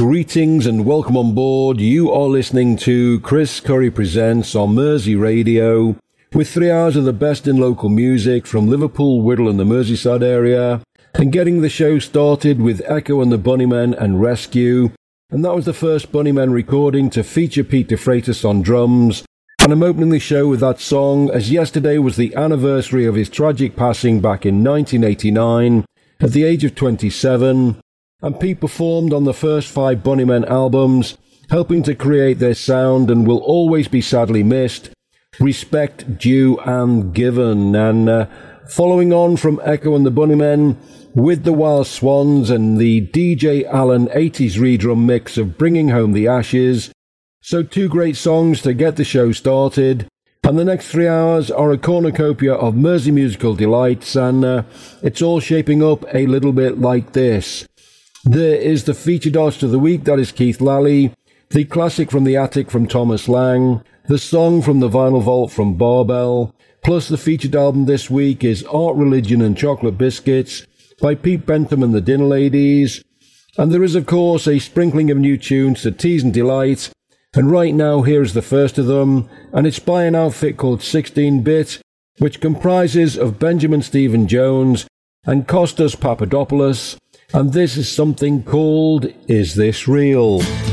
Greetings and welcome on board. You are listening to Chris Curry Presents on Mersey Radio, with 3 hours of the best in local music from Liverpool, Whittle and the Merseyside area, and getting the show started with Echo and the Bunnymen and Rescue. And that was the first Bunnymen recording to feature Pete DeFreitas on drums. And I'm opening the show with that song, as yesterday was the anniversary of his tragic passing back in 1989 at the age of 27. And Pete performed on the first 5 Bunnymen albums, helping to create their sound, and will always be sadly missed. Respect due and given. And following on from Echo and the Bunnymen, with the Wild Swans and the DJ Allen 80s redrum mix of Bringing Home the Ashes. So 2 great songs to get the show started. And the next 3 hours are a cornucopia of Mersey musical delights, and it's all shaping up a little bit like this. There is the featured artist of the week, that is Keith Lally, the classic from the Attic from Thomas Lang, the song from the Vinyl Vault from Barbell, plus the featured album this week is Art, Religion and Chocolate Biscuits by Pete Bentham and the Dinner Ladies. And there is of course a sprinkling of new tunes to tease and delight, and right now here is the first of them, and it's by an outfit called 16-Bit, which comprises of Benjamin Stephen Jones and Kostas Papadopoulos. And this is something called Is This Real?